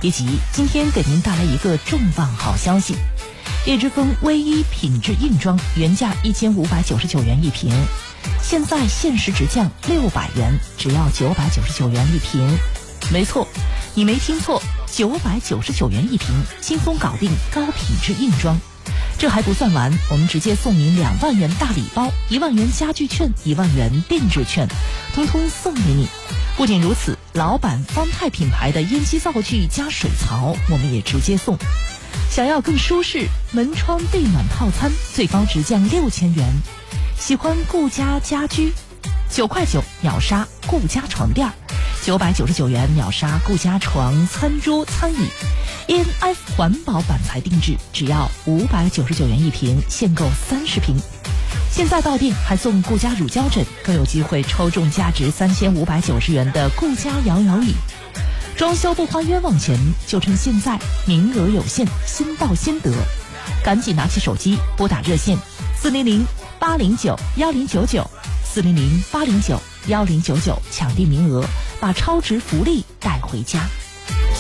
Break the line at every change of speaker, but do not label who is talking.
以及今天给您带来一个重磅好消息。叶之峰唯一品质硬装原价1599元一瓶，现在限时直降600元，只要999元一瓶。没错，你没听错，999元一瓶，轻松搞定高品质硬装。这还不算完，我们直接送您2万元大礼包，1万元家具券，1万元定制券，通通送给你。不仅如此，老板方太品牌的烟机灶具加水槽我们也直接送。想要更舒适，门窗地暖套餐最高直降6000元。喜欢顾家家居，9块9秒杀顾家床垫，999元秒杀顾家床、餐桌、餐椅。ENF 环保板材定制，只要599元一瓶，限购30瓶。现在到店还送顾家乳胶枕，更有机会抽中价值3590元的顾家摇摇椅。装修不花冤枉钱，就趁现在，名额有限，先到先得。赶紧拿起手机拨打热线400-809-1099，400-809-1099，抢订名额，把超值福利带回家。